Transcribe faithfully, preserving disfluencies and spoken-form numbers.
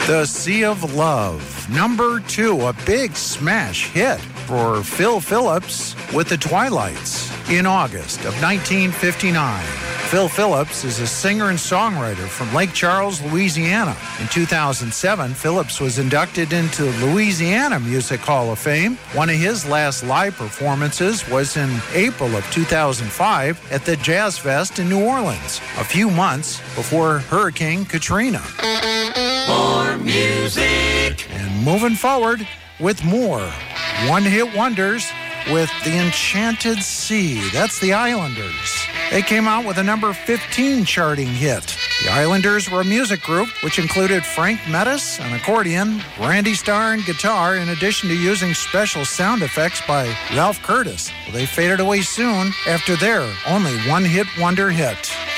The Sea of Love, number two, a big smash hit for Phil Phillips with the Twilights in August of nineteen fifty-nine. Phil Phillips is a singer and songwriter from Lake Charles, Louisiana. In two thousand seven, Phillips was inducted into Louisiana Music Hall of Fame. One of his last live performances was in April of two thousand five at the Jazz Fest in New Orleans, a few months before Hurricane Katrina. More music. And moving forward with more one-hit wonders with The Enchanted Sea. That's the Islanders. They came out with a number fifteen charting hit. The Islanders were a music group which included Frank Mettis on accordion, Randy Starr on guitar, in addition to using special sound effects by Ralph Curtis. Well, they faded away soon after their only one-hit wonder hit.